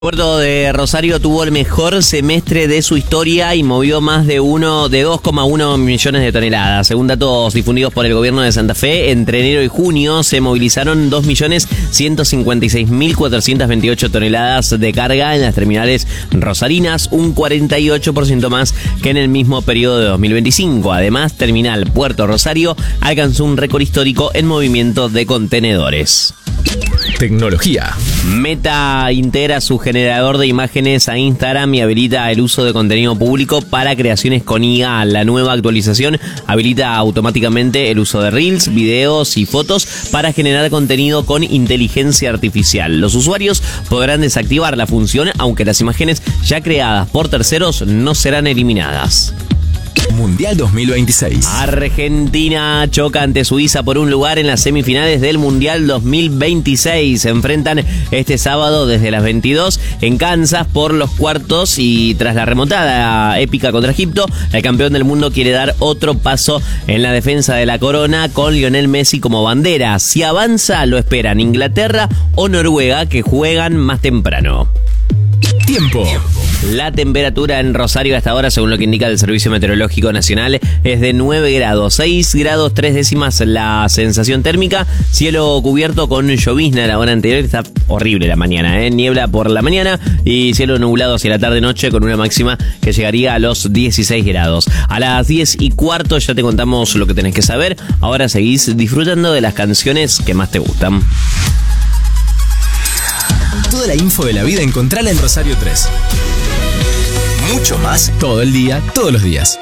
Puerto de Rosario tuvo el mejor semestre de su historia y movió más de 2,1 millones de toneladas. Según datos difundidos por el gobierno de Santa Fe, entre enero y junio se movilizaron 2.156.428 toneladas de carga en las terminales rosarinas, un 48% más que en el mismo periodo de 2025. Además, Terminal Puerto Rosario alcanzó un récord histórico en movimiento de contenedores. Tecnología. Meta integra su generador de imágenes a Instagram y habilita el uso de contenido público para creaciones con IA. La nueva actualización habilita automáticamente el uso de Reels, videos y fotos para generar contenido con inteligencia artificial. Los usuarios podrán desactivar la función, aunque las imágenes ya creadas por terceros no serán eliminadas. Mundial 2026. Argentina choca ante Suiza por un lugar en las semifinales del Mundial 2026. Se enfrentan este sábado desde las 22 en Kansas por los cuartos y tras la remontada épica contra Egipto, el campeón del mundo quiere dar otro paso en la defensa de la corona con Lionel Messi como bandera. Si avanza, lo esperan Inglaterra o Noruega, que juegan más temprano. Tiempo. La temperatura en Rosario hasta ahora, según lo que indica el Servicio Meteorológico Nacional, es de 9 grados, 6 grados 3 décimas la sensación térmica, cielo cubierto con llovizna la hora anterior, está horrible la mañana, niebla por la mañana y cielo nublado hacia la tarde-noche con una máxima que llegaría a los 16 grados. A las 10:15 ya te contamos lo que tenés que saber, ahora seguís disfrutando de las canciones que más te gustan. Toda la info de la vida encontrala en Rosario 3. Mucho más todo el día, todos los días.